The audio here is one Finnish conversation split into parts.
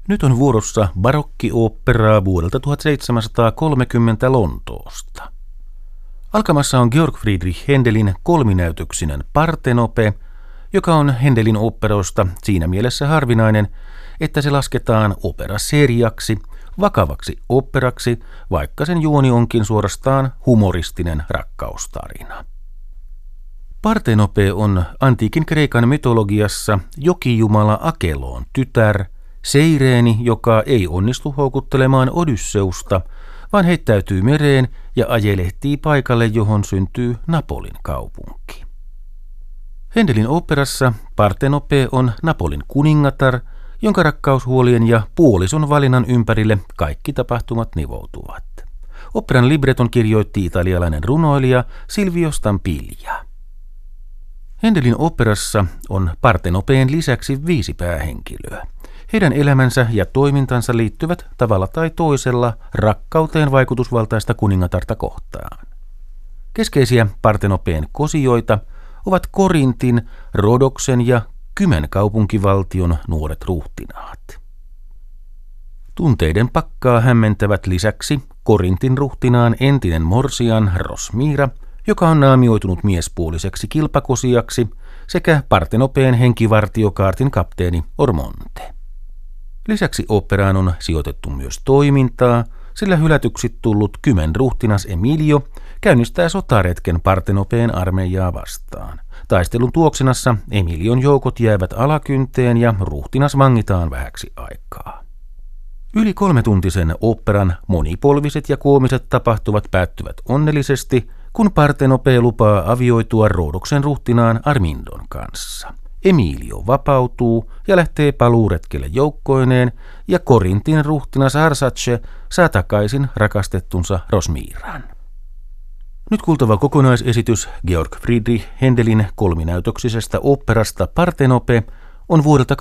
Nyt on vuorossa barokkiooppera vuodelta 1730 Lontoosta. Alkamassa on Georg Friedrich Händelin kolminäytöksinen Partenope, joka on Händelin oopperoista siinä mielessä harvinainen, että se lasketaan operaseriaksi, vakavaksi oopperaksi, vaikka sen juoni onkin suorastaan humoristinen rakkaustarina. Partenope on antiikin Kreikan mytologiassa jokijumala Akeloon tytär, Seireeni, joka ei onnistu houkuttelemaan Odysseusta, vaan heittäytyy mereen ja ajelehtii paikalle, johon syntyy Napolin kaupunki. Händelin oopperassa Partenope on Napolin kuningatar, jonka rakkaushuolien ja puolison valinnan ympärille kaikki tapahtumat nivoutuvat. Oopperan libreton kirjoitti italialainen runoilija Silvio Stampiglia. Händelin oopperassa on Partenopeen lisäksi 5 päähenkilöä. Heidän elämänsä ja toimintansa liittyvät tavalla tai toisella rakkauteen vaikutusvaltaista kuningatarta kohtaan. Keskeisiä Partenopeen kosioita ovat Korintin, Rodoksen ja Kymen kaupunkivaltion nuoret ruhtinaat. Tunteiden pakkaa hämmentävät lisäksi Korintin ruhtinaan entinen morsian Rosmira, joka on naamioitunut miespuoliseksi kilpakosiaksi, sekä Partenopeen henkivartiokaartin kapteeni Ormonte. Lisäksi oopperaan on sijoitettu myös toimintaa, sillä hylätyksi tullut Kymen ruhtinas Emilio käynnistää sotaretken Partenopeen armeijaa vastaan. Taistelun tuoksinassa Emilion joukot jäävät alakynteen ja ruhtinas vangitaan vähäksi aikaa. Yli 3-tuntisen oopperan monipolviset ja koomiset tapahtuvat päättyvät onnellisesti, kun Partenope lupaa avioitua Rodoksen ruhtinaan Armindon kanssa. Emilio vapautuu ja lähtee paluuretkelle joukkoineen, ja Korintin ruhtinas Arsace saa takaisin rakastettunsa Rosmiran. Nyt kuultava kokonaisesitys Georg Friedrich Händelin kolminäytöksisestä oopperasta Partenope on vuodelta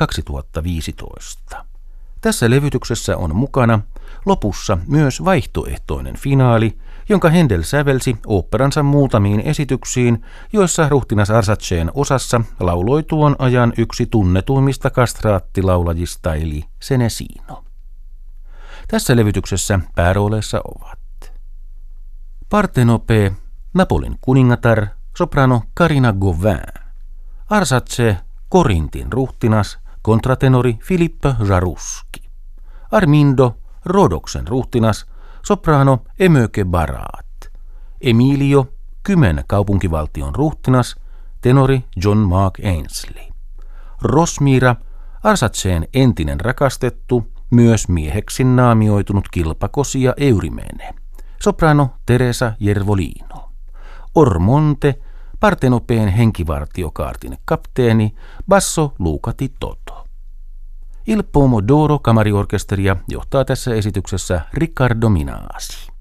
2015. Tässä levytyksessä on mukana lopussa myös vaihtoehtoinen finaali, jonka Händel sävelsi oopperansa muutamiin esityksiin, joissa ruhtinas Arsaceen osassa lauloi tuon ajan yksi tunnetuimmista kastraattilaulajista eli Senesino. Tässä levytyksessä päärooleissa ovat Partenope, Napolin kuningatar, soprano Carina Gauvin, Arsace, Korintin ruhtinas, kontratenori Philippe Jaruski, Armindo, Rodoksen ruhtinas, soprano Emöke Barat, Emilio, Kymen kaupunkivaltion ruhtinas, tenori John Mark Ainsley, Rosmira, Arsaceen entinen rakastettu, myös mieheksi naamioitunut kilpakosia Eurymene, soprano Teresa Jervolino, Ormonte, Partenopeen henkivartiokaartin kapteeni, basso Luca Di Toto. Il Pomodoro kamariorkesteria johtaa tässä esityksessä Riccardo Minasi.